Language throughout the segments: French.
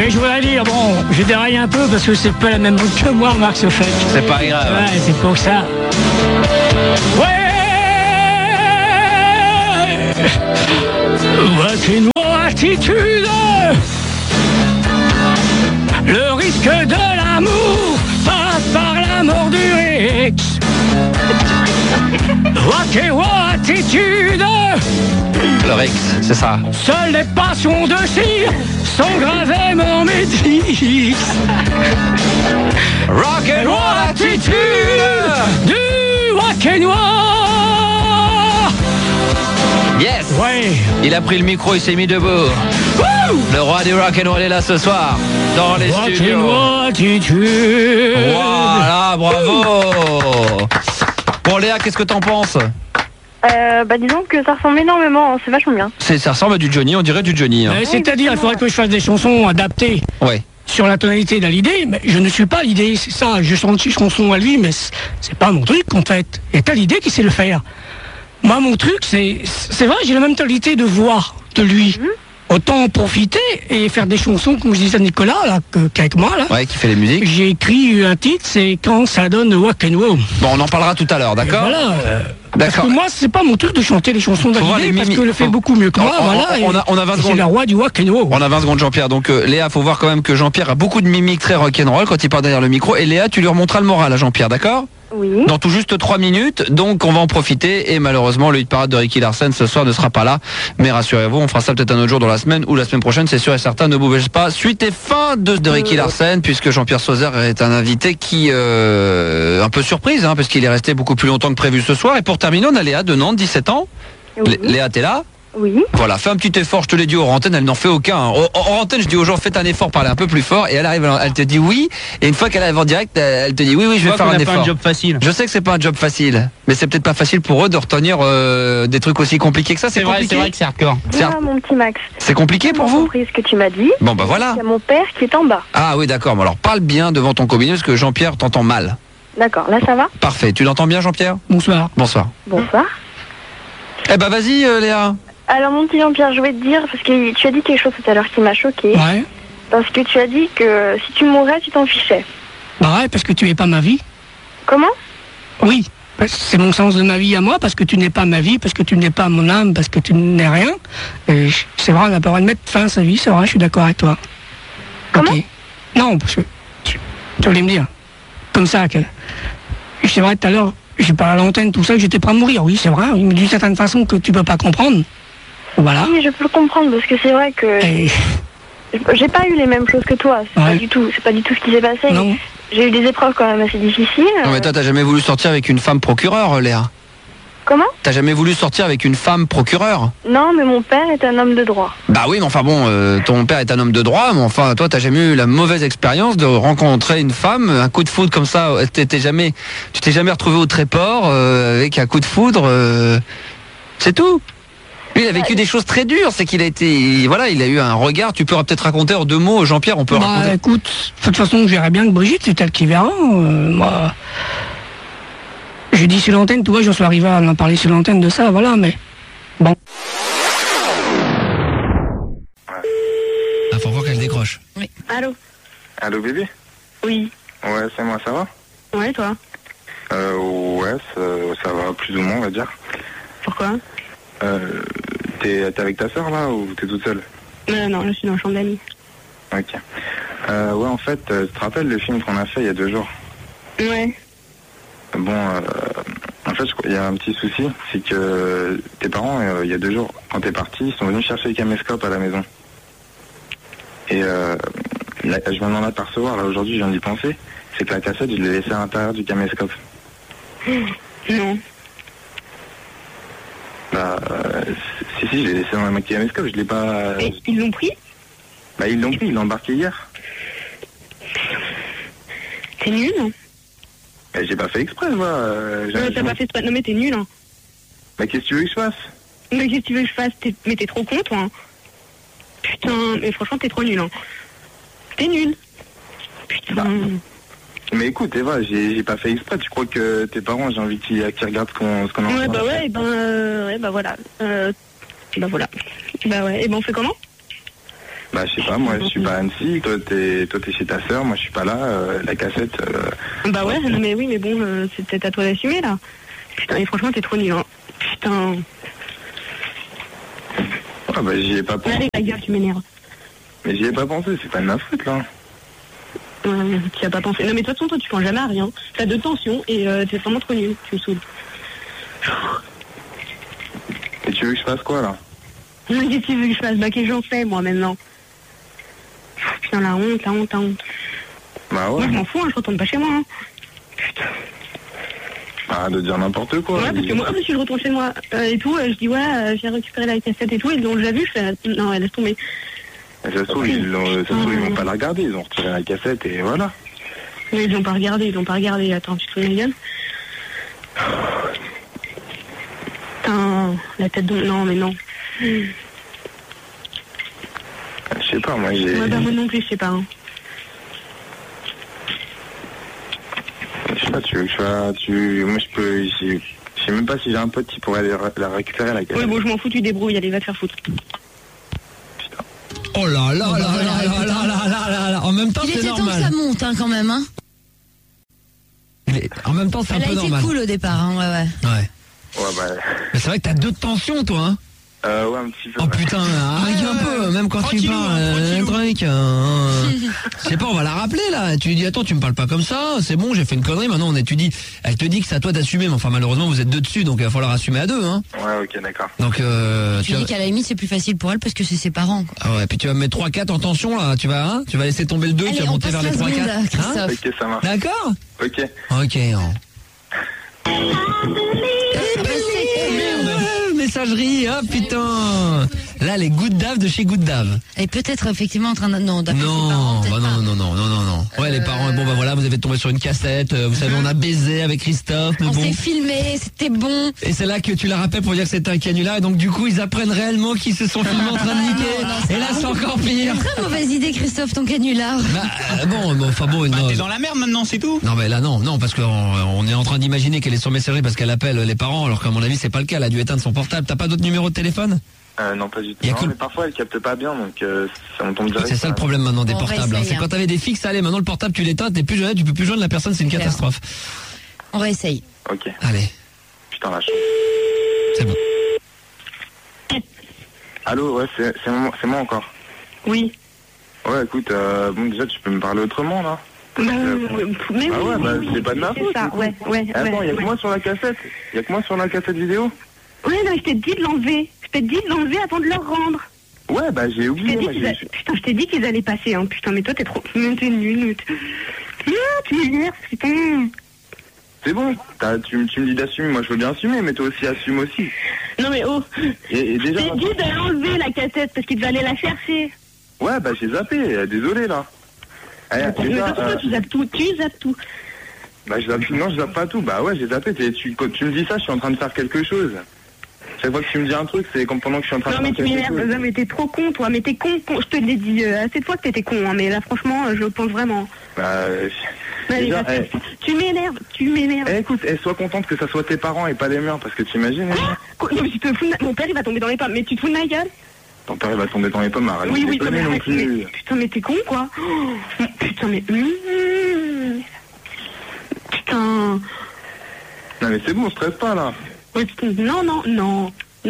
Et je voudrais dire, bon, je déraille un peu parce que c'est pas la même chose que moi, Marc Sofek. C'est pas grave. Ouais, c'est pour ça. Ouais. Rock'n'roll attitude. Le risque de l'amour passe par la mort du Rex. Rock'n'roll attitude. Le Rex, c'est ça. Seules les passions de cire sont gravées mon métis. Rock'n'roll attitude Du rock'n'roll. Yes. Ouais. Il a pris le micro, il s'est mis debout. Wouh. Le roi du rock'n'roll est là ce soir, dans les studios. Rock'n'roll attitude. Voilà, bravo. Bon Léa, qu'est-ce que t'en penses? Disons que ça ressemble énormément, c'est vachement bien. Ça ressemble à du Johnny, on dirait du Johnny. Hein. C'est-à-dire, il faudrait que je fasse des chansons adaptées. Ouais. Sur la tonalité d'Hallyday, mais je ne suis pas Hallyday, c'est ça. Je chante une chanson à lui, mais c'est pas mon truc en fait. Et Hallyday qui sait le faire. Moi, mon truc, c'est vrai, j'ai la même tonalité de voix de lui. Autant en profiter et faire des chansons, comme je disais à Nicolas, là, qu'avec moi, là. Ouais, qui fait les musiques. J'ai écrit un titre, c'est Quand ça donne rock'n'roll. Bon, on en parlera tout à l'heure, d'accord? Voilà. Parce D'accord. que moi, c'est pas mon truc de chanter les chansons d'Hallyday, parce que le fait beaucoup mieux que moi, voilà. On a 20 C'est secondes. le roi du rock'n'roll. On a 20 secondes, Jean-Pierre. Donc, Léa, faut voir quand même que Jean-Pierre a beaucoup de mimiques très rock'n'roll quand il part derrière le micro. Et Léa, tu lui remonteras le moral à Jean-Pierre, d'accord? Oui. Dans tout juste 3 minutes, donc on va en profiter et malheureusement le hit parade de Ricky Larsen ce soir ne sera pas là, mais rassurez-vous, on fera ça peut-être un autre jour dans la semaine ou la semaine prochaine, c'est sûr et certain, ne bougez pas. Suite et fin de Ricky Larsen, puisque Jean-Pierre Sauzet est un invité qui un peu surprise, parce qu'il est resté beaucoup plus longtemps que prévu ce soir. Et pour terminer, on a Léa de Nantes, 17 ans. Oui. Léa, t'es là? Oui. Voilà, fais un petit effort, je te l'ai dit hors antenne, elle n'en fait aucun. Hors antenne, je dis aux gens, faites un effort, parlez un peu plus fort, et elle arrive, elle te dit oui, et une fois qu'elle arrive en direct, elle te dit oui, je vais faire un effort. Pas un job facile. Je sais que c'est pas un job facile, mais c'est peut-être pas facile pour eux de retenir des trucs aussi compliqués que ça. C'est vrai compliqué. que c'est hardcore. Voilà, mon petit Max. C'est compliqué pour vous? J'ai compris ce que tu m'as dit. Bon bah voilà. Il y a mon père qui est en bas. Ah oui d'accord, alors parle bien devant ton combiné parce que Jean-Pierre t'entend mal. D'accord, là ça va? Parfait, tu l'entends bien Jean-Pierre? Bonsoir. Bonsoir. Bonsoir. Eh bah vas-y Léa. Alors mon petit Jean-Pierre, je vais te dire, parce que tu as dit quelque chose tout à l'heure qui m'a choqué. Ouais. Parce que tu as dit que si tu mourais, tu t'en fichais. Bah ouais, parce que tu es pas ma vie. Comment? Oui, c'est mon sens de ma vie à moi, parce que tu n'es pas ma vie, parce que tu n'es pas mon âme, parce que tu n'es rien. Et c'est vrai, on n'a pas le droit de mettre fin à sa vie, c'est vrai, je suis d'accord avec toi. Comment? Ok. Non, parce que tu voulais me dire, comme ça, que c'est vrai tout à l'heure, j'ai parlé à l'antenne, tout ça, que j'étais prêt à mourir, oui, c'est vrai, mais d'une certaine façon que tu peux pas comprendre. Voilà. Oui, je peux le comprendre, parce que c'est vrai que Et j'ai pas eu les mêmes choses que toi, c'est pas du tout ce qui s'est passé. non. J'ai eu des épreuves quand même assez difficiles. Non mais toi t'as jamais voulu sortir avec une femme procureure Léa? Comment? T'as jamais voulu sortir avec une femme procureure? Non, mais mon père est un homme de droit. Bah oui mais enfin bon, ton père est un homme de droit, mais enfin toi t'as jamais eu la mauvaise expérience de rencontrer une femme, un coup de foudre comme ça, tu t'es jamais retrouvé au Tréport avec un coup de foudre, c'est tout. Lui, il a vécu des choses très dures, c'est qu'il a été, voilà, il a eu un regard. Tu peux peut-être raconter en 2 mots, Jean-Pierre, on peut raconter. Bah écoute, de toute façon, je verrais bien que Brigitte, c'est elle qui verra. Moi, j'ai dit sur l'antenne, tu vois, j'en suis arrivé à en parler sur l'antenne de ça, voilà, mais bon. Ah, faut encore qu'elle décroche. Oui. Allô? Allô bébé? Oui. Ouais, c'est moi, ça va? Ouais, toi? Ouais, ça va plus ou moins, on va dire. Pourquoi? T'es avec ta soeur là ou t'es toute seule? Non, je suis dans le champ d'amis. Ok. Ouais, en fait, tu te rappelles le film qu'on a fait il y a 2 jours? Ouais. Bon, en fait, il y a un petit souci, c'est que tes parents, il y a 2 jours, quand t'es parti, ils sont venus chercher le caméscope à la maison. Et là, je viens d'en apercevoir, là, aujourd'hui, je viens d'y penser, c'est que la cassette, je l'ai laissée à l'intérieur du caméscope. Non. Bah, si, je l'ai laissé dans le caméscope, je l'ai pas... Et ils l'ont pris? Bah, ils l'ont pris, ils l'ont embarqué hier. T'es nul, hein? Bah, j'ai pas fait exprès, moi. T'as pas fait exprès. Non, mais t'es nul, hein. Bah, qu'est-ce que tu veux que je fasse? Mais qu'est-ce que tu veux que je fasse? Mais t'es trop con, toi, hein. Putain, mais franchement, t'es trop nul, hein. T'es nul. Putain. Bah, mais écoute, Eva, j'ai pas fait exprès. Tu crois que tes parents, j'ai envie qu'ils regardent ce qu'on a en Ouais, bah train de ouais, faire. ouais, bah voilà. Bah voilà. Bah ouais, et ben on fait comment? Bah je sais pas, moi je suis pas à Annecy, toi t'es chez ta sœur, moi je suis pas là, la cassette... Bah ouais, non mais oui, mais bon, c'est peut-être à toi d'assumer là. Putain, et franchement t'es trop nul, hein. Putain. Ah bah j'y ai pas pensé. Allez, la gueule, tu m'énerves. Mais j'y ai pas pensé, c'est pas de ma faute là. Ouais, tu as pas pensé. Non mais de toute façon, toi tu penses jamais à rien. T'as de tension et t'es vraiment trop nul, tu me saoules. Et tu veux que je fasse quoi là? Qu'est-ce que tu veux que je fasse? Bah qu'est-ce que j'en fais moi maintenant? Putain, la honte. Bah ouais. Moi je m'en fous, hein, je retourne pas chez moi. Hein. Putain. Ah, de dire n'importe quoi. Ouais, parce que moi, si je retourne chez moi et tout, je dis ouais, j'ai récupéré la cassette et tout, et donc je l'ai vu, je fais non, laisse tomber. Ça se trouve, ils vont pas la regarder, ils ont retiré la cassette et voilà. Mais ils l'ont pas regardé. Attends, tu te fous de ma gueule? Putain, la tête de... Non, mais non. Je sais pas, moi j'ai... Ouais, bah moi non plus, je sais pas. Hein. Je sais pas, tu veux que je fasse... Moi je peux... Je sais même pas si j'ai un pote qui pourrait la récupérer la cassette. Ouais, bon, je m'en fous, tu débrouilles, allez, va te faire foutre. Oh là là là là là là là là. En même temps, Il c'est était temps que normal. ça monte, hein, quand même, hein. En même temps, c'est un Elle a peu été normal. cool au départ, hein, ouais. Ouais. Ouais, bah... Mais c'est vrai que t'as deux tensions, toi, hein. Ouais, un petit peu. Oh putain, arrête un peu, même quand tu parles, un truc. Je sais pas, on va la rappeler là. Tu lui dis, attends, tu me parles pas comme ça, c'est bon, j'ai fait une connerie, maintenant on étudie. Elle te dit que c'est à toi d'assumer, mais enfin malheureusement vous êtes deux dessus, donc il va falloir assumer à deux, hein. Ouais, ok, d'accord. Donc Tu dis qu'à la limite c'est plus facile pour elle parce que c'est ses parents, quoi. ah ouais, puis tu vas me mettre 3-4 en tension là, tu vas laisser tomber le 2, tu Allez, vas on monter passe vers les la 3-4. seconde, Christophe. Ok, ça marche. D'accord. Ok. Ok. Messagerie, oh putain. Là, les Good Dave de chez Good Dave. Elle est peut-être effectivement en train de... Non, d'appeler ses parents, Non, peut-être bah pas. non. Ouais, les parents, bon bah voilà, vous avez tombé sur une cassette, vous savez, on a baisé avec Christophe, mais On bon. s'est filmé, c'était bon. Et c'est là que tu la rappelles pour dire que c'était un canular, et donc du coup, ils apprennent réellement qu'ils se sont filmés en train de niquer. Et là, c'est encore pire. Très mauvaise idée, Christophe, ton canular. Bah, bon, enfin bon, non. T'es dans la merde maintenant, c'est tout. Non mais là non parce qu'on est en train d'imaginer qu'elle est sur messagerie parce qu'elle appelle les parents alors qu'à mon avis c'est pas le cas, elle a dû éteindre son portable. T'as pas d'autre numéro de téléphone? Non, pas du tout. Y a Non, que- mais parfois elle capte pas bien, donc ça me tombe direct. C'est ça le problème maintenant des On portables. réessaye, C'est hein. quand t'avais des fixes, allez, maintenant le portable tu l'éteins, t'es plus jeune, tu peux plus joindre la personne, c'est une Claire. catastrophe. On réessaye. Ok. Allez, Putain, la chance. c'est bon. Allô, ouais, c'est moi encore. Oui. Ouais, écoute, bon, déjà, tu peux me parler autrement, là. Bah, mais Ah ouais, oui, bah, oui, c'est pas de ma c'est faute, ça, du coup. ouais. Attends, ouais, y'a que moi sur la cassette. Y'a que moi sur la cassette vidéo. Ouais, non, je t'ai dit de l'enlever. Je t'ai dit de l'enlever avant de leur rendre. Ouais, bah, j'ai Je t'ai oublié, dit moi, qu'ils Putain, je t'ai dit qu'ils allaient passer, hein. Putain, mais toi, t'es trop... Mais t'es nul. Tu m'énerves, putain. C'est bon, tu me dis d'assumer, moi je veux bien assumer, mais toi aussi assume aussi. Non, mais oh. Et Je déjà... t'ai dit de l'enlever, la cassette, parce qu'ils devaient aller la chercher. Ouais, bah j'ai zappé, désolé là. Mais de toute façon, tu zappes tout. Bah je zappe pas tout, bah ouais j'ai zappé, quand tu me dis ça, je suis en train de faire quelque chose. Chaque fois que tu me dis un truc, c'est comme pendant que je suis en train Non, de mais faire tu quelque m'énerves, chose. non, mais t'es trop con, toi, mais t'es con. Je te l'ai dit assez de fois que t'étais con, hein, mais là, franchement, je le pense vraiment. Bah... Allez, déjà, va faire- Tu m'énerves. écoute, sois contente que ça soit tes parents et pas les miens, parce que t'imagines, Quoi Non, mais tu te fous de... Mon père, il va tomber dans les pommes, mais tu te fous de ma gueule? ton père il va tomber dans les pommes, arrête de Oui, déconner non plus. mais... Putain, mais t'es con, quoi. Oh, putain, mais... Putain... Non mais c'est bon, stresse pas là. Ouais, putain, non.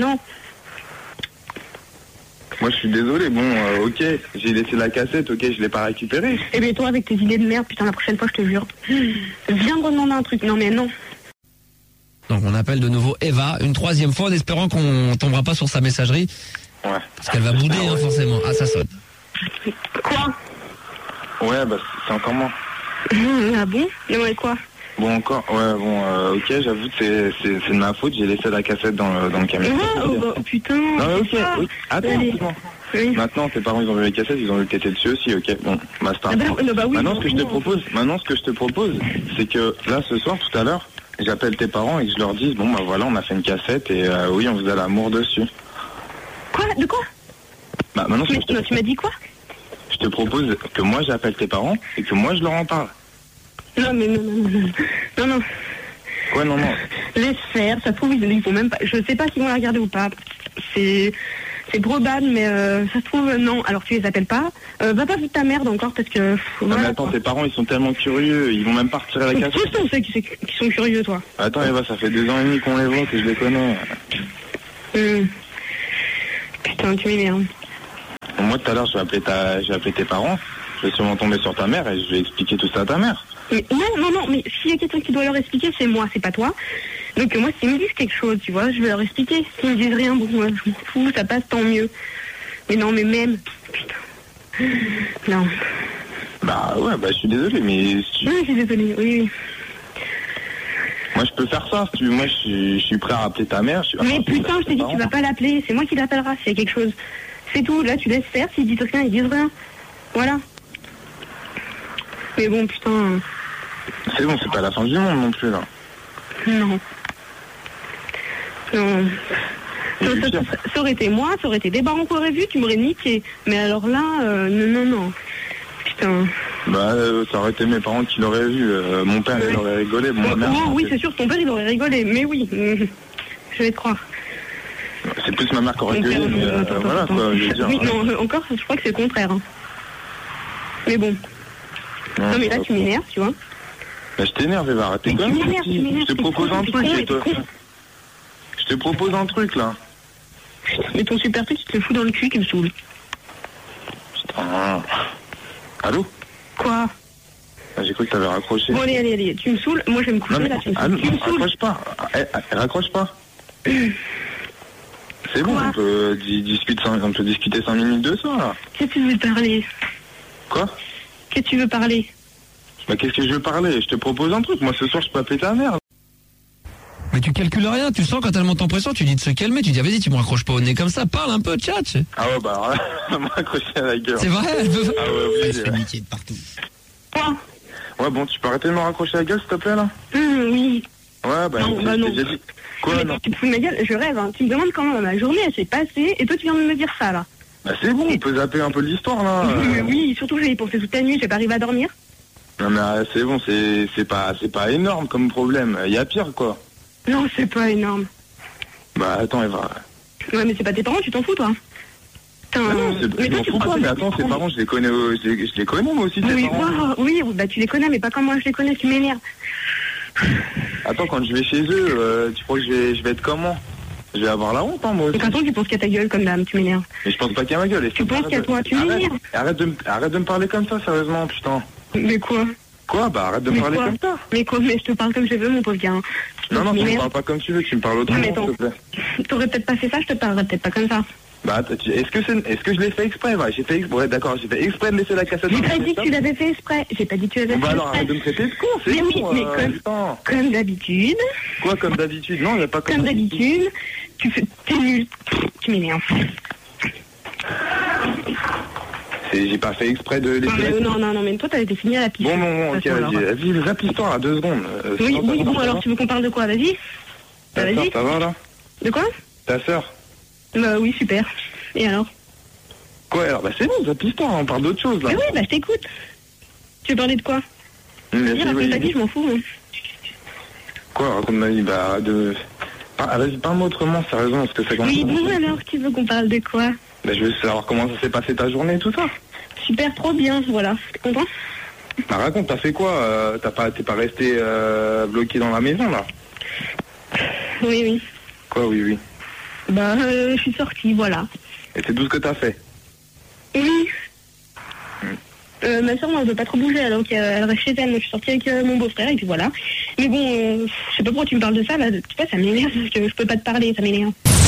Moi je suis désolé, bon, ok, j'ai laissé la cassette, ok, je l'ai pas récupérée. Eh bien, toi, avec tes idées de merde, putain, la prochaine fois, je te jure. Viens me demander un truc. Non, mais non. Donc on appelle de nouveau Eva une troisième fois en espérant qu'on tombera pas sur sa messagerie Ouais. parce qu'elle va bouder hein, forcément. Ah ça sonne. Quoi? Ouais, bah c'est encore moi. Ah bon? Non, mais quoi? Bon encore, ouais, bon, ok, j'avoue que c'est de ma faute, j'ai laissé la cassette dans le camion. Oh, putain. Non mais ok, c'est ça. oui. Attends, Allez. écoute-moi. Oui. Maintenant, tes parents ils ont vu les cassettes, ils ont vu que t'étais dessus aussi, ok, bon, basta. Ah bah oui, Maintenant, ce que je te forcément. propose, c'est que là, ce soir, tout à l'heure, j'appelle tes parents et que je leur dise, bon bah voilà, on a fait une cassette et oui, on vous a l'amour dessus. Quoi? De quoi? Bah maintenant, Mais, non, tu m'as dit quoi? je te propose que moi j'appelle tes parents et que moi je leur en parle. Non, mais non. Ouais, non. Laisse faire, ça se trouve, ils vont même pas... Je sais pas s'ils vont la regarder ou pas. C'est C'est probable, mais ça se trouve, non. Alors tu les appelles pas. Va pas foutre ta merde encore parce que... Non, voilà, mais attends, quoi. tes parents, ils sont tellement curieux, ils vont même pas retirer la cassette. Tous on sait qui sont curieux, toi. Attends, Eva, ça fait 2 ans et demi qu'on les voit, que je les connais. Putain, tu m'énerves. Moi, tout à l'heure, je vais appeler tes parents. Je vais sûrement tomber sur ta mère et je vais expliquer tout ça à ta mère. Mais non, mais s'il y a quelqu'un qui doit leur expliquer, c'est moi, c'est pas toi. Donc moi, s'ils me disent quelque chose, tu vois, je vais leur expliquer. S'ils me disent rien, bon, moi, je m'en fous, ça passe, tant mieux. Mais non, mais même... Putain. Non. Bah ouais, bah je suis désolé, mais... Oui, je suis désolée, oui. Moi, je peux faire ça, si tu veux. Moi, je suis prêt à appeler ta mère. Mais putain, je t'ai dit, tu vas pas l'appeler. C'est moi qui l'appellera s'il y a quelque chose. C'est tout. Là, tu laisses faire. S'ils disent rien, ils disent rien. Voilà. Mais bon, putain... C'est bon, c'est pas la fin du monde non plus, là. Non. Non. Ça aurait été moi, ça aurait été des barons qu'on aurait vu, tu m'aurais niqué. Mais alors là, non. Putain. Bah, ça aurait été mes parents qui l'auraient vu. Mon père, il aurait rigolé. Bon, ma mère, oui, c'est sûr, ton père, il aurait rigolé. Mais oui, je vais te croire. C'est plus ma mère qui aurait rigolé, mais voilà, quoi, je veux dire. Oui, non, encore, je crois que c'est le contraire. Hein. Mais bon. Non, mais là, tu m'énerves, tu vois. Bah, je t'énerve, Eva, arrête tes conneries. Je te propose un truc, et toi... Je te propose un truc, là. Mais ton super truc, tu te le fous dans le cul qui me saoule. Putain. Allô? Quoi? J'ai cru que t'avais raccroché. Bon, allez, tu me saoules. Moi, je vais me coucher, non, mais, là, tu me saoules. Tu me saoules. Raccroche pas. Raccroche pas. C'est bon, on peut discuter 5 minutes de ça, là. Qu'est-ce que tu veux parler? Quoi? Qu'est-ce que tu veux parler? Bah, qu'est-ce que je veux parler? Je te propose un truc. Moi, ce soir, je peux appeler ta mère. Mais tu calcules rien, tu sens quand elle monte en pression, tu dis de se calmer, tu dis vas-y, tu me raccroches pas au nez comme ça, parle un peu, tchatch. Ah ouais, bah, elle m'a accroché à la gueule. C'est vrai, elle veut... Ah ouais, oui. Elle se fait niquer de partout. Quoi? Ouais, bon, tu peux arrêter de me raccrocher à la gueule, s'il te plaît, là? Oui. Ouais, bah, non, je t'ai déjà dit. Quoi, non? Tu te fous de ma gueule, je rêve, hein. Tu me demandes comment ma journée, elle s'est passée, et toi, tu viens de me dire ça, là. Bah, c'est bon, on peut zapper un peu de l'histoire, là. Oui, surtout, j'ai y pensé toute la nuit, j'ai pas arrivé à dormir. Non, mais c'est bon, c'est pas énorme comme problème. Il y a pire, quoi. Non, c'est pas énorme. Bah, attends, Eva. Ouais, mais c'est pas tes parents, tu t'en fous, toi. Non, je m'en fous pas, mais attends, tes parents, je les connais moi aussi, tes parents. Oui, bah tu les connais, mais pas comme moi je les connais, tu m'énerves. Attends, quand je vais chez eux, tu crois que je vais être comment? Je vais avoir la honte, hein, moi aussi. De toute façon, tu penses qu'à ta gueule comme dame, tu m'énerves. Mais je pense pas qu'à ma gueule. Tu penses qu'à toi, tu m'énerves. Arrête de me parler comme ça, sérieusement, putain. Mais quoi? Quoi? Bah arrête de me parler comme ça. Mais quoi? Mais je te parle comme je veux, mon pauvre gars. Non, tu me parles pas comme tu veux, tu me parles autrement, s'il te plaît. T'aurais peut-être pas fait ça, je te parlerais peut-être pas comme ça. Bah, est-ce que je l'ai fait exprès? Ouais, j'ai fait exprès. Ouais, d'accord, j'ai fait exprès de laisser la cassette. J'ai pas dit que tu l'avais fait exprès. J'ai pas dit que tu l'avais fait exprès. Bah alors arrête de me traiter de con, c'est mais bon, oui, mais comme d'habitude. Quoi, comme d'habitude? Non, y a pas comme d'habitude. T'es nul. Tu m'énerves. J'ai pas fait exprès de laisser. Non, mais toi, t'as été fini à la piste. Bon, ok, vas-y, zappe l'histoire là, 2 secondes. Oui, bon, alors tu veux qu'on parle de quoi? Vas-y. Ta sœur, ça va là? De quoi? Ta sœur? Bah oui, super. Et alors? Quoi alors? Bah c'est bon, zappe l'histoire, on parle d'autre chose là. Mais oui, bah je t'écoute. Tu veux parler de quoi? Vas-y, raconte ta vie, je m'en fous. Hein. Quoi, raconte ma vie? Bah vas-y, parle-moi autrement, sérieusement, parce que c'est quand même... Oui, bon alors, tu veux qu'on parle de quoi? Bah je veux savoir comment ça s'est passé ta journée et tout ça. Super, trop bien, voilà. T'es content? Bah raconte, t'as fait quoi? T'es pas resté bloqué dans la maison là? Oui. Quoi, oui? Bah je suis sortie, voilà. Et c'est tout ce que t'as fait? Oui. Ma soeur, elle veut pas trop bouger, alors qu'elle reste chez elle. Moi, je suis sortie avec mon beau-frère, et puis voilà. Mais bon, je sais pas pourquoi tu me parles de ça, là. Tu vois, ça m'énerve, parce que je peux pas te parler, ça m'énerve.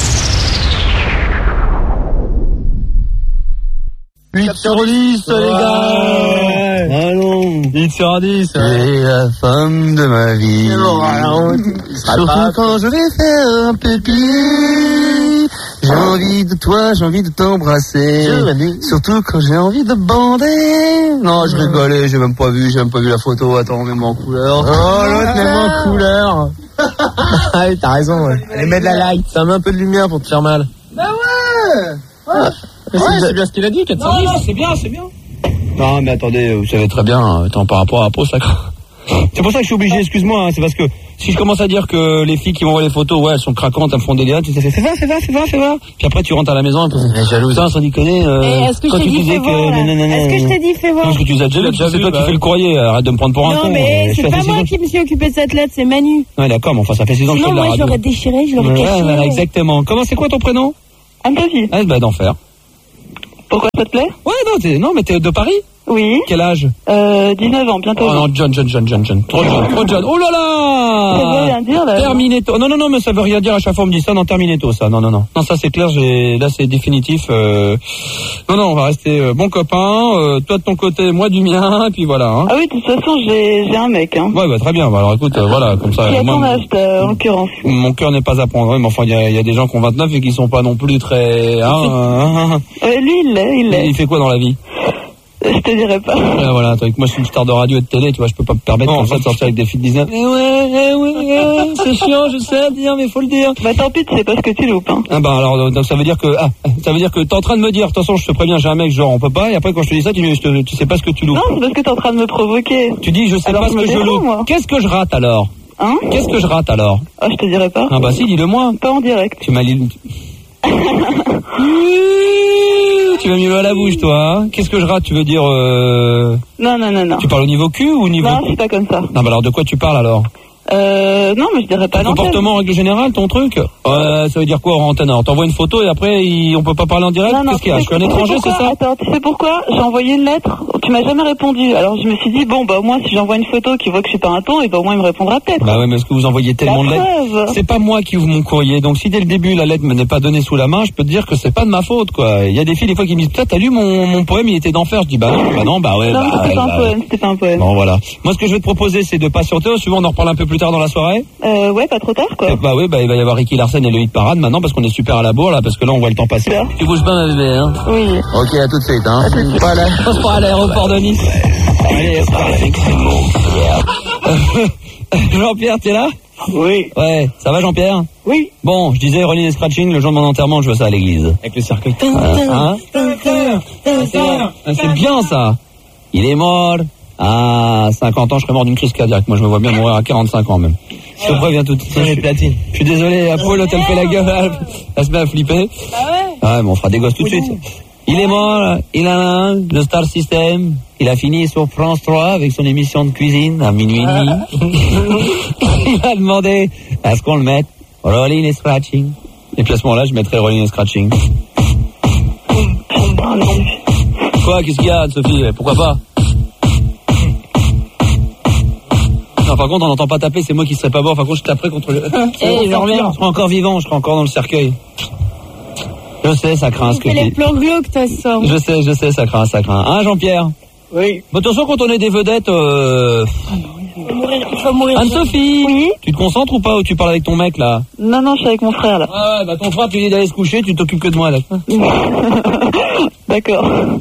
8/10, les gars. Allons. 8/10. C'est la femme de ma vie. Surtout quand je vais faire un pipi. J'ai envie de toi, j'ai envie de t'embrasser. Surtout quand j'ai envie de bander. Non, je rigolais, j'ai même pas vu la photo. Attends, mets-moi en couleur. Oh, l'autre, mets-moi en couleur. Ah oui, t'as raison, ouais. Allez, mets de la light. Ça met un peu de lumière pour te faire mal. Bah ouais. C'est bien ce qu'il a dit, 410. Non, c'est bien. Non, mais attendez, vous savez très bien, par rapport à la peau, ça... C'est pour ça que je suis obligé, excuse-moi, c'est parce que si je commence à dire que les filles qui m'envoient les photos, ouais, elles sont craquantes, elles me font délire, tu sais, fais voir. Puis après, tu rentres à la maison, elle est jalouse. Ça, sans déconner, est-ce que je t'ai dit fais voir, là? Est-ce que je t'ai dit fais voir? Parce que tu les as déjà fait, toi qui fais le courrier, arrête de me prendre pour un con. Non, mais c'est pas moi qui me suis occupé de cette lettre, c'est Manu. Ouais, d'accord, mais enfin, ça fait 6 ans que je fais de la radio. Sinon, moi, je l'aurais déchiré, je l'aurais caché. Ouais, voilà, exactement. Comment, c'est quoi ton prénom? Anne-Sophie. Ah, bah, d'enfer. Pourquoi ça te plaît? Ouais, non, mais t'es de Paris? Oui. Quel âge? 19 ans, bientôt. Oh non, John. Trop jeune. Oh là là! Ça veut rien dire, là. Termineto. Non, mais ça veut rien dire, à chaque fois on me dit ça, non, Termineto, ça. Non. Non, ça c'est clair, là c'est définitif. Non, on va rester bons copains, toi de ton côté, moi du mien, et puis voilà. Hein. Ah oui, de toute façon, j'ai un mec, hein. Ouais, bah très bien, alors écoute, voilà, comme ça. Qui a ton âge, en l'occurrence? Mon cœur n'est pas à prendre, mais enfin, il y a des gens qui ont 29 et qui sont pas non plus très... Lui, il l'est. Il fait quoi dans la vie? Je te dirais pas. Voilà, moi je suis une star de radio et de télé, tu vois, je peux pas me permettre comme ça de sortir avec des filles de 19. Ouais, c'est chiant, je sais à dire, mais faut le dire. Bah tant pis, tu sais pas ce que tu loupes, hein. Ah bah alors, donc ça veut dire que t'es en train de me dire, de toute façon je te préviens, j'ai un mec, genre on peut pas, et après quand je te dis ça, tu sais pas ce que tu loupes. Non, c'est parce que t'es en train de me provoquer. Tu dis, je sais alors pas ce que je loupe. Qu'est-ce que je rate alors? Hein? Qu'est-ce que je rate alors? Ah, je te dirais pas. Ah bah si, dis-le moi. Pas en direct. Tu m'as dit... Tu vas mieux à la bouche, toi, hein? Qu'est-ce que je rate, tu veux dire Non. Tu parles au niveau cul ou au niveau... Non, c'est pas comme ça. Non, bah alors de quoi tu parles alors? Non, mais je dirais pas l'antenne. Comportement en règle générale, ton truc? Ça veut dire quoi en antenne? Alors t'envoies une photo et après on peut pas parler en direct? Qu'est-ce qu'il y a? Je suis un étranger, c'est ça? Attends, tu sais pourquoi? J'ai envoyé une lettre, tu m'as jamais répondu. Alors je me suis dit, bon, bah au moins si j'envoie une photo qui voit que je suis pas un ton, et bah au moins il me répondra peut-être. Bah ouais, mais est-ce que vous envoyez tellement de lettres? C'est pas moi qui ouvre mon courrier, donc si dès le début la lettre me n'est pas donnée sous la main, je peux te dire que c'est pas de ma faute, quoi. Il y a des filles des fois qui me disent, putain, t'as lu mon poème, il était d'enfer. Je dis, bah non, ouais. Non, c'était pas un poème. Bon, voilà. Moi ce que je vais te proposer, c'est de patienter, souvent on en reparle un peu plus tard dans la soirée. Ouais, pas trop tard, quoi. Bah ouais, il va y avoir Ricky Larsen et le hit parade maintenant parce qu'on est super à la bourre là, parce que là on voit le temps passer. Tu bouges pas, ma bébé, hein? Oui. Ok, à tout de suite, hein. Passe pas à l'aéroport de Nice. Allez, Jean-Pierre, t'es là? Oui. Ouais, ça va Jean-Pierre? Oui. Bon, je disais Rolling et Scratching, le jour de mon enterrement, je veux ça à l'église. Avec le cercueil. C'est bien ça. Il est mort. À 50 ans, je serais mort d'une crise cardiaque. Moi, je me vois bien mourir à 45 ans même. Je te préviens tout de suite. Je suis désolé, Paul, elle fait la gueule, elle se met à flipper. Ah ouais, mais on fera des gosses tout de suite. Il est mort, il a un, le Star System. Il a fini sur France 3 avec son émission de cuisine à minuit et demi. Il a demandé à ce qu'on le mette Rolling et Scratching. Et puis à ce moment-là, je mettrai Rolling et Scratching. Quoi, qu'est-ce qu'il y a, Sophie? Pourquoi pas? Non, par contre, on n'entend pas taper, c'est moi qui serais pas bon. Par contre, je taperai contre le... je serai encore vivant, je serai encore dans le cercueil. Je sais, ça craint ce que tu dis. C'est les plans glauques, toi, ça. Je sais, ça craint. Hein, Jean-Pierre? Oui. Bon, attention, quand on est des vedettes, Il faut mourir. Anne-Sophie? Oui. Tu te concentres ou pas, ou tu parles avec ton mec, là? Non, je suis avec mon frère, là. Ah ouais, bah ton frère, tu lui dis d'aller se coucher, tu t'occupes que de moi, là. D'accord.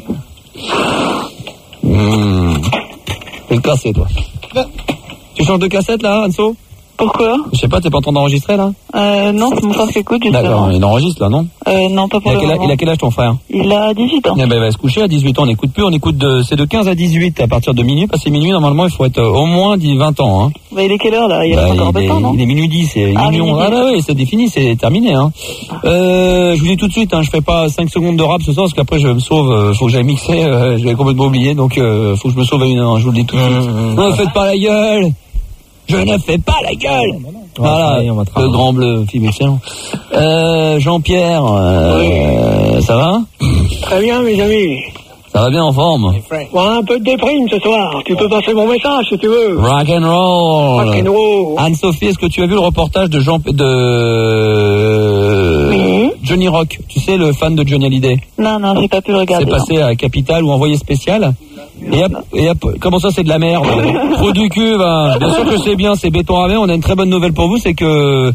T'es cassé, toi. Tu changes de cassette, là, Anso? Pourquoi? Je sais pas, t'es pas en train d'enregistrer, là? Non, c'est mon frère qui écoute, justement. D'accord, il enregistre, là, non? Non, pas pour le moment. Il a quel âge, ton frère? Il a 18 ans. Eh ben, il va se coucher à 18 ans, on n'écoute plus, c'est de 15 à 18 à partir de minuit, passé minuit, normalement, il faut être au moins 20 ans, hein. Bah, il est quelle heure, là? Il reste encore un peu de temps, non? Il est minuit 10, c'est million. Ah, bah oui, c'est défini, c'est terminé, hein. Je vous dis tout de suite, hein, je fais pas 5 secondes de rap ce soir, parce qu'après, je me sauve, faut que j'aille mixer, je vais complètement oublier, donc, faut que je me sauve à 1 heure, je vous le dis tout de suite. Ne faites pas la gueule! Je ne fais pas la gueule! Voilà, le grand bleu, film excellent. Jean-Pierre, ça va? Très bien, mes amis. Ça va bien, en forme? Bon, un peu de déprime ce soir. Tu peux passer mon message si tu veux. Rock and roll. Rock and roll. Anne-Sophie, est-ce que tu as vu le reportage de Johnny Rock? Tu sais, le fan de Johnny Hallyday? Non, j'ai pas pu le regarder. C'est passé à Capital ou Envoyé spécial. Et comment ça, c'est de la merde? Trop du cul, ben. Bien sûr que c'est bien, c'est béton ravé. On a une très bonne nouvelle pour vous, c'est que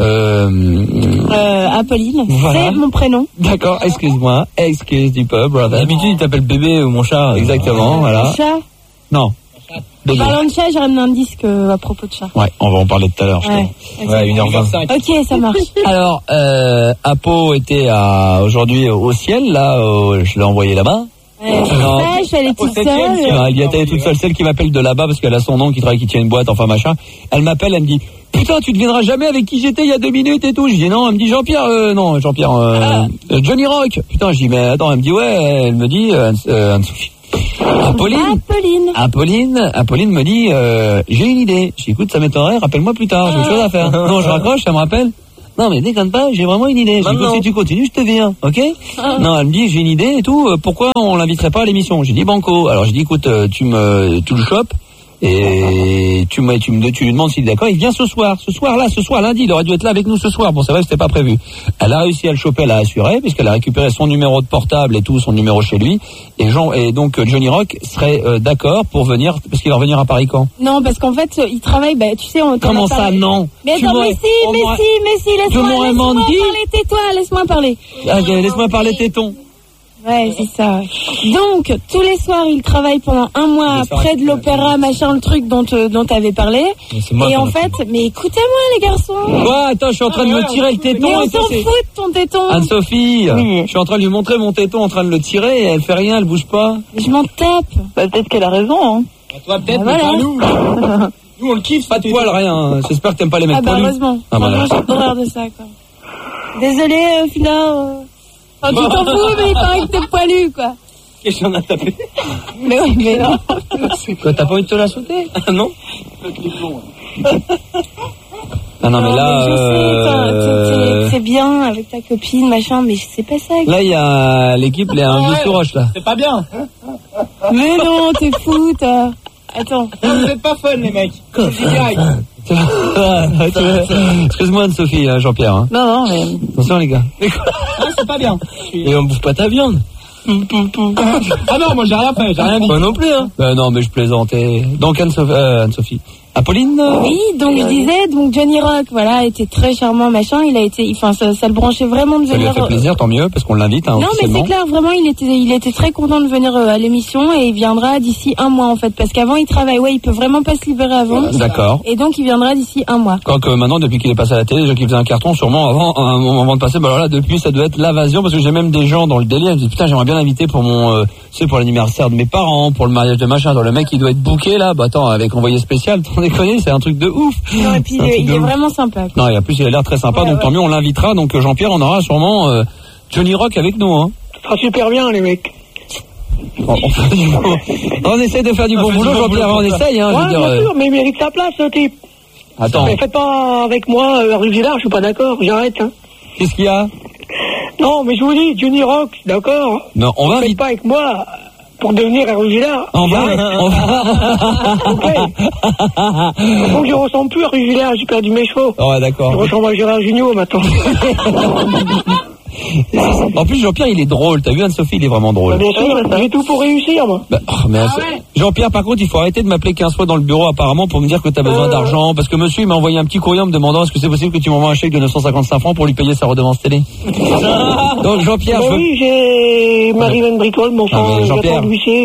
Apolline, voilà. C'est mon prénom. D'accord, excuse-moi, excuse du peu, brother. D'habitude, il t'appelle bébé ou mon chat. Exactement, voilà. Chat. Non. Bébé. Parlant de chat, j'ai ramené un disque à propos de chat. Ouais, on va en parler tout à l'heure. Ouais, 1h20. Ok, ça marche. Alors, Apo était aujourd'hui au ciel, là, je l'ai envoyé là-bas. Non. Je suis allée toute seule. Non, elle est toute seule, celle qui m'appelle de là-bas parce qu'elle a son nom, qui travaille, qui tient une boîte, enfin machin. Elle m'appelle, elle me dit putain, tu deviendras jamais avec qui j'étais il y a 2 minutes et tout. Je dis non, elle me dit Jean-Pierre, Johnny Rock. Putain, je dis mais attends, elle me dit ouais, elle me dit Anne-Sophie. Apolline me dit j'ai une idée. Je dis écoute, ça m'étonnerait, rappelle-moi plus tard, j'ai autre chose à faire. Non, je raccroche, ça me rappelle. Non mais déconne pas, j'ai vraiment une idée. Je dis si tu continues, je te viens, ok? Non, elle me dit j'ai une idée et tout, pourquoi on l'inviterait pas à l'émission? J'ai dit banco. Alors j'ai dit écoute, tu le chopes et tu lui demandes s'il est d'accord. Il vient ce soir lundi, il aurait dû être là avec nous ce soir. Bon, c'est vrai que c'était pas prévu. Elle a réussi à le choper, elle a assuré puisqu'elle a récupéré son numéro de portable et tout, son numéro chez lui. Et donc Johnny Rock serait d'accord pour venir parce qu'il va revenir à Paris quand? Non, parce qu'en fait, il travaille. Tu sais, on. Comment ça, non? Mais attends, mais si, laisse-moi parler, tais-toi, laisse-moi parler. Laisse-moi parler, téton. Ouais, c'est ça. Donc, tous les soirs, il travaille pendant 1 mois près de l'opéra, machin, le truc dont t'avais parlé. Et en fait, mais écoutez-moi, les garçons. Quoi? Attends, je suis en train de me tirer le téton. Mais on s'en fout de ton téton. Anne-Sophie, je suis en train de lui montrer mon téton, en train de le tirer, et elle fait rien, elle bouge pas. Mais je m'en tape. Peut-être qu'elle a raison, hein. Toi, peut-être, mais pas nous. Nous, on le kiffe. Pas de poil, rien. J'espère que t'aimes pas les mecs poilus. Heureusement. Moi, j'ai horreur de ça, quoi. Désolé, Phila. Tu t'en fous, mais il paraît que t'es poilu, quoi. Qu'est-ce que j'en ai tapé? Mais oui, mais non. Quoi, t'as pas envie de te la sauter? Non. Ah non, mais là... je sais, c'est bien avec ta copine, machin, mais c'est pas ça. Là, il y a l'équipe, il y a un vieux sous roche, là. C'est pas bien. Mais non, t'es fou, t'as... Attends. Vous êtes pas fun, les mecs. Excuse-moi Anne-Sophie, Jean-Pierre. Hein. Non, mais... Attention les gars. Mais quoi? C'est pas bien. Et on bouffe pas ta viande. Ah non, moi j'ai rien fait, j'ai rien dit. Moi non plus, hein. Non, mais je plaisantais. Donc Anne-Sophie. Apolline? Oui, donc je disais, donc Johnny Rock, voilà, était très charmant, machin, il a été, enfin, ça le branchait vraiment de venir. Ça lui a fait plaisir, tant mieux, parce qu'on l'invite, hein, non, mais c'est clair, vraiment, il était très content de venir à l'émission et il viendra d'ici 1 mois, en fait, parce qu'avant, il travaille, ouais, il peut vraiment pas se libérer avant. D'accord. Et donc, il viendra d'ici 1 mois. Quoique maintenant, depuis qu'il est passé à la télé, déjà qu'il faisait un carton, sûrement avant de passer, bah alors là, depuis, ça doit être l'invasion, parce que j'ai même des gens dans le délire, je dis, putain, j'aimerais bien l'inviter pour mon, pour l'anniversaire de mes parents, pour le mariage de machin, dans le mec, il doit être booké, là, bah attends, avec envoyé spécial, t'en déconnes, c'est un truc de ouf. Non, et puis il est vraiment sympa. Non, et en plus il a l'air très sympa, donc tant mieux, on l'invitera. Donc Jean-Pierre, on aura sûrement Johnny Rock avec nous. Hein. Ça sera super bien, les mecs. On essaie de faire du bon boulot, Jean-Pierre, on essaye. Hein, ouais, bien sûr, mais il mérite sa place, ce type. Attends. Mais faites pas avec moi, rue Villard, je suis pas d'accord, j'arrête. Hein. Qu'est-ce qu'il y a? Non, mais je vous dis, Johnny Rock, d'accord. Non, on va. Faites pas avec moi. Pour devenir un Rugilard. On va. Ok. Donc je ressemble plus à Rugilard, j'ai perdu mes chevaux. Oh, d'accord. Je ressemble à Gérard Jugnot maintenant. En plus, Jean-Pierre, il est drôle. T'as vu, Anne-Sophie, il est vraiment drôle. Bien sûr, j'ai tout pour réussir, moi. Ouais. Jean-Pierre, par contre, il faut arrêter de m'appeler 15 fois dans le bureau, apparemment, pour me dire que t'as besoin d'argent. Parce que monsieur, il m'a envoyé un petit courrier en me demandant est-ce que c'est possible que tu m'envoies un chèque de 955 francs pour lui payer sa redevance télé. Donc, Jean-Pierre. Oui, j'ai Marie-Hélène Bricole, mon frère. Jean-Pierre,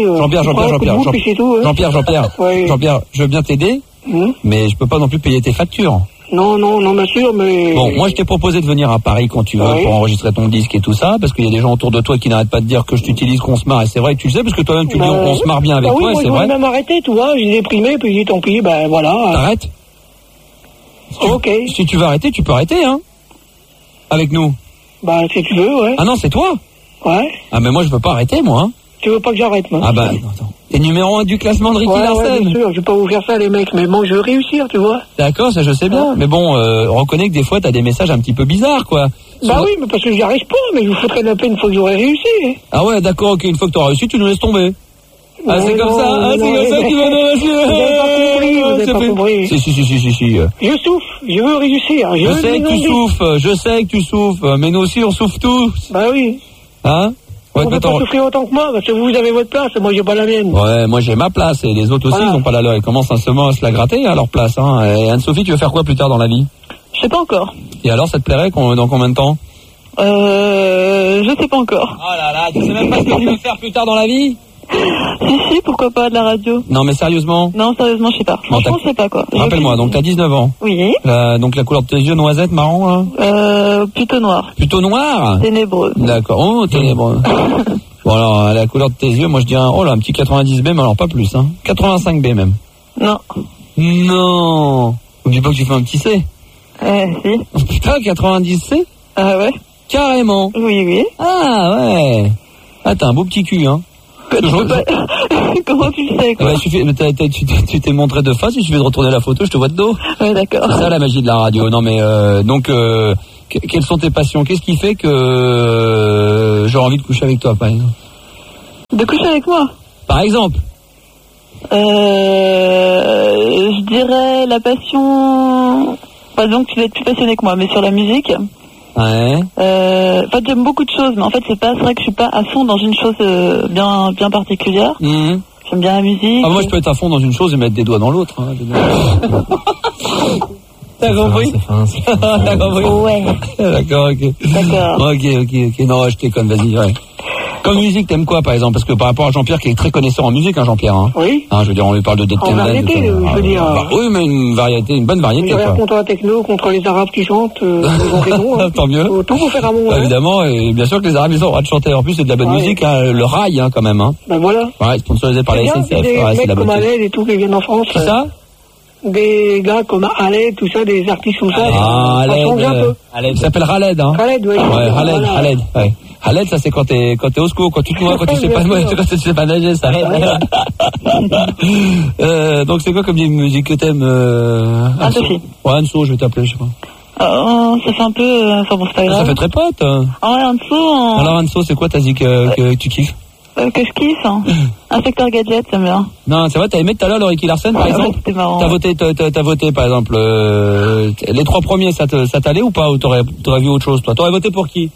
je veux bien t'aider, mais je peux pas non plus payer tes factures. Non, bien sûr, mais... Bon, moi, je t'ai proposé de venir à Paris quand tu veux pour enregistrer ton disque et tout ça, parce qu'il y a des gens autour de toi qui n'arrêtent pas de dire que je t'utilise, qu'on se marre, et c'est vrai que tu le sais, parce que toi-même, tu dis on se marre bien avec toi, et c'est vrai. Moi, je vais même arrêter, tu vois, j'ai déprimé, puis j'ai dit tant pis, ben voilà. T'arrêtes? Ok. Si tu veux arrêter, tu peux arrêter, hein. Avec nous. Bah, si tu veux, ouais. Ah non, c'est toi? Ouais. Ah, mais moi, je veux pas arrêter, moi, hein. Tu veux pas que j'arrête, moi? Ah bah, attends. T'es numéro 1 du classement de Ricky Larsen. Ouais, bien sûr, je vais pas vous faire ça, les mecs, mais bon, je veux réussir, tu vois. D'accord, ça je sais bien. Mais bon, reconnais que des fois, t'as des messages un petit peu bizarres, quoi. Bah oui, mais parce que j'y arrive pas, mais je vous foutrais de la peine une fois que j'aurais réussi. Ah ouais, d'accord, ok, une fois que t'auras réussi, tu nous laisses tomber. Ah, c'est comme ça, c'est comme ça que tu vas nous lâcher. Vous avez pas compris. Si. Je souffre, je veux réussir. Je sais que tu souffres, mais nous aussi, on souffre tous. Bah oui. Hein? Ouais, on ne peut pas souffrir autant que moi, parce que vous avez votre place, et moi j'ai pas la mienne. Ouais, moi j'ai ma place, et les autres aussi, ils n'ont pas la leur. Ils commencent seulement à se la gratter à leur place. Hein. Et Anne-Sophie, tu veux faire quoi plus tard dans la vie? Je sais pas encore. Et alors, ça te plairait dans combien de temps? Je sais pas encore. Oh là là, tu sais même pas ce que tu veux faire plus tard dans la vie? Si, pourquoi pas, de la radio. Non, mais sérieusement? Non, sérieusement, je sais pas. Franchement, je sais pas, quoi. Rappelle-moi, donc t'as 19 ans. Oui. Donc la couleur de tes yeux, noisette, marron, là? Plutôt noir. Plutôt noir? Ténébreux. D'accord. Oh, ténébreux. Bon alors, à la couleur de tes yeux, moi je dirais, oh là, un petit 90B, mais alors pas plus, hein. 85B même. Non. Non. N'oublie pas que tu fais un petit C. Si. Oh, putain, 90C? Ah ouais. Carrément. Oui. Ah ouais. Ah, t'as un beau petit cul, hein. Comment tu le sais, quoi? Tu t'es montré de face, il suffit de retourner la photo, je te vois de dos. Ouais, d'accord. C'est ça la magie de la radio. Non mais donc quelles sont tes passions? Qu'est-ce qui fait que j'aurais envie de coucher avec toi, par exemple? De coucher avec moi? Par exemple. Je dirais la passion. Pas donc tu dois être plus passionné que moi, mais sur la musique. Ouais. En fait, j'aime beaucoup de choses, mais en fait, c'est vrai que je suis pas à fond dans une chose bien particulière. Mmh. J'aime bien la musique. Ah, moi, je peux être à fond dans une chose et mettre des doigts dans l'autre. Hein, T'as compris? T'as compris? Ouais. D'accord, ok. D'accord. Ok. Non, je déconne, vas-y, ouais. Comme musique, t'aimes quoi, par exemple? Parce que par rapport à Jean-Pierre, qui est très connaisseur en musique, hein, Jean-Pierre, hein. Oui. Hein, je veux dire, on lui parle de Dead Kennedy. En variété, je veux dire. Oui, mais une bonne variété, J'ai rien quoi. contre la techno, contre les Arabes qui chantent, ils ont raison. Hein. Tant mieux. Tout pour faire un monde. Bah, évidemment, et bien sûr que les Arabes, ils ont le droit de chanter. En plus, c'est de la bonne musique, hein, le rail, hein, quand même, hein. Ben voilà. Ouais, sponsorisé par la SNCF. Des Ouais, c'est mecs la bonne comme chose. Aled et tout qui viennent en France. C'est ça? Des gars comme Aled, tout ça, des artistes comme ça. Ah, ça change un peu. Aled, il s'appelle Khaled, hein. Khaled, oui. Ouais, Voilà. Khaled, ouais. Khaled, ça c'est quand t'es au secours, quand tu te noies, quand tu sais pas nager, ça. Donc c'est quoi comme musique que t'aimes, Anne-Sophie. Ouais, Anso, je vais t'appeler, je sais pas. Ça fait un peu, enfin bon, c'est pas grave. Ça fait très pote. Ah ouais, Anso. Alors Anso, c'est quoi ta zik que tu kiffes? Que je kiffe, hein. Inspecteur Gadget, j'aime bien. Non, c'est vrai, t'as aimé tout à l'heure le Ricky Larson, par exemple? C'était marrant. T'as voté, par exemple, les 3 premiers, ça t'allait ou pas? Ou t'aurais vu autre chose, toi? T'aurais voté pour qui?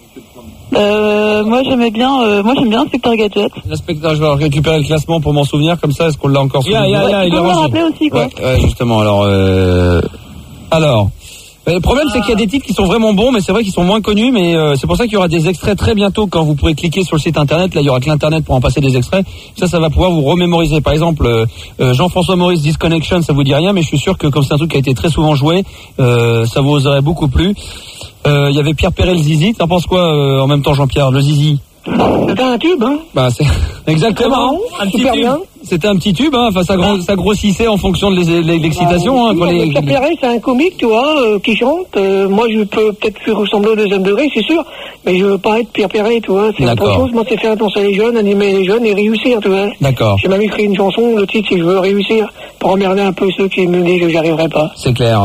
Moi j'aime bien Inspecteur Gadget. L'inspecteur, je vais récupérer le classement pour m'en souvenir, comme ça, est-ce qu'on l'a encore Tu peux me le rappeler aussi, quoi. Ouais, justement, alors, le problème, c'est qu'il y a des titres qui sont vraiment bons, mais c'est vrai qu'ils sont moins connus, mais c'est pour ça qu'il y aura des extraits très bientôt quand vous pourrez cliquer sur le site internet. Là, il y aura que l'internet pour en passer des extraits. Ça va pouvoir vous remémoriser. Par exemple, Jean-François Maurice, Disconnection, ça vous dit rien, mais je suis sûr que comme c'est un truc qui a été très souvent joué, ça vous aurait beaucoup plu. Il y avait Pierre Perret, le Zizi. T'en penses quoi en même temps, Jean-Pierre, le Zizi? C'était un tube, hein. Bah, c'est exactement. Un petit tube. C'était un petit tube, hein. Enfin, ça grossissait en fonction de l'excitation, hein. Pierre Perret, c'est un comique, tu vois, qui chante. Moi, je peux peut-être faire ressembler au deuxième degré, c'est sûr, mais je veux pas être Pierre Perret, tu vois. C'est autre chose. Moi, c'est faire danser les jeunes, animer les jeunes et réussir, tu vois. D'accord. J'ai même écrit une chanson, le titre, c'est Je veux réussir, pour emmerder un peu ceux qui me disent que j'y arriverai pas. C'est clair.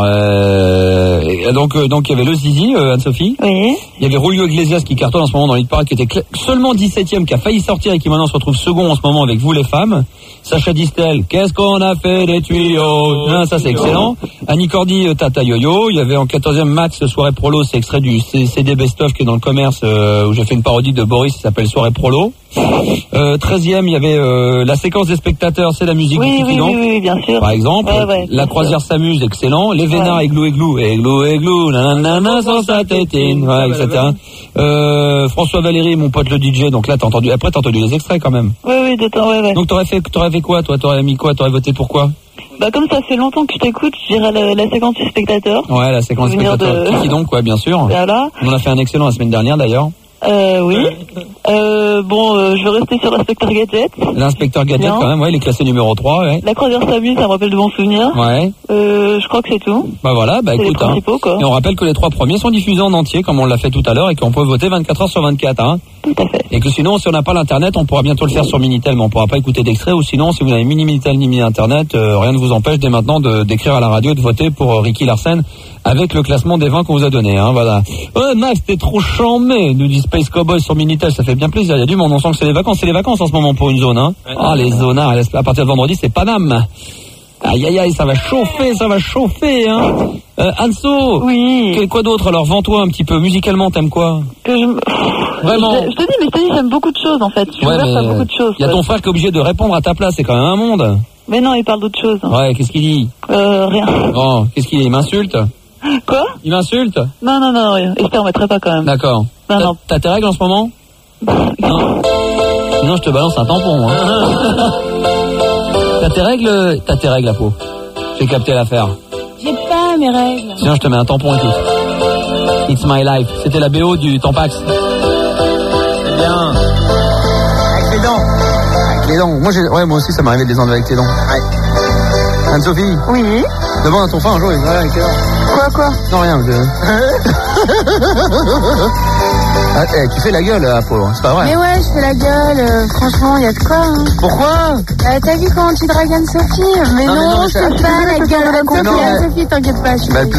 Donc, il y avait le Zizi, Anne-Sophie. Oui. Il y avait Julio Iglesias qui cartonne en ce moment dans l'hit parade, qui était seulement 17e, qui a failli sortir et qui maintenant se retrouve second en ce moment avec Vous les femmes. Sacha Distel, qu'est-ce qu'on a fait des tuyaux? Ça c'est excellent. Annie Cordy, Tata Yo-Yo. Il y avait en 14e Max, Soirée Prolo, c'est extrait du CD Best Of qui est dans le commerce, où j'ai fait une parodie de Boris qui s'appelle Soirée Prolo. 13e, il y avait la séquence des spectateurs, c'est la musique du Kiki Dent. Oui, bien sûr. Par exemple, La croisière s'amuse, excellent. Les Vénards, Églou, nanana, sans sa tétine, etc. François Valéry, mon pote le DJ, donc là t'as entendu les extraits quand même. Oui, de temps, ouais. Donc t'aurais fait quoi, toi? T'aurais mis quoi? T'aurais voté pour quoi? Bah, comme ça fait longtemps que je t'écoute, je dirais la séquence du spectateur. Ouais, la séquence du spectateur. Kiki donc, ouais, bien sûr. Voilà. On en a fait un excellent la semaine dernière d'ailleurs. Oui. Je vais rester sur l'inspecteur Gadget. L'inspecteur Gadget, quand même, ouais, il est classé numéro 3, ouais. La croisière s'amuse, ça me rappelle de bons souvenirs. Ouais. Je crois que c'est tout. Bah voilà, bah c'est écoute, les principaux, quoi. Et on rappelle que les 3 premiers sont diffusés en entier, comme on l'a fait tout à l'heure, et qu'on peut voter 24 heures sur 24, hein. Tout à fait. Et que sinon, si on n'a pas l'internet, on pourra bientôt le faire sur Minitel, mais on pourra pas écouter d'extrait, ou sinon, si vous n'avez ni Minitel ni Mini-Internet, rien ne vous empêche dès maintenant d'écrire à la radio et de voter pour Ricky Larson avec le classement des 20 qu'on vous a donné, hein, voilà. Ouais, Max, t'es trop charmé, nous dit Space Cowboy sur Minitel, ça fait bien plaisir, il y a du monde, on sent que c'est les vacances en ce moment pour une zone, hein. Ah, les zonards, à partir de vendredi, c'est Paname. Aïe aïe aïe, ça va chauffer, hein. Anso. Oui. Quoi d'autre alors? Vends-toi un petit peu. Musicalement, t'aimes quoi? Vraiment. Je te dis, j'aime beaucoup de choses en fait. Je suis ouverte à beaucoup de choses. Il y a ton frère qui est obligé de répondre à ta place, c'est quand même un monde. Mais non, il parle d'autre chose. Ouais, qu'est-ce qu'il dit? Rien. Bon, qu'est-ce qu'il dit? Il m'insulte? Quoi? Il m'insulte? Non, rien. Et je te remettrai pas quand même. D'accord. Non. T'as tes règles en ce moment? Non. Sinon, je te balance un tampon, hein. T'as tes règles, la peau. J'ai capté l'affaire. J'ai pas mes règles. Sinon, je te mets un tampon, écoute. It's my life. C'était la BO du Tampax. C'est bien. dents. Avec les dents. Moi aussi, ça m'arrivait de les enlever avec les dents. Ouais. Anne-Sophie. Oui. Demande à ton frère un jour, il va avec les dents. Quoi? Non, rien. Ah, tu fais la gueule, Apo, c'est pas vrai. Mais ouais, je fais la gueule, franchement, y a de quoi. Hein. Pourquoi? T'as vu comment tu dragues Anne-Sophie? Mais non, je fais pas la gueule à la Anne-Sophie, t'inquiète pas. Bah, elle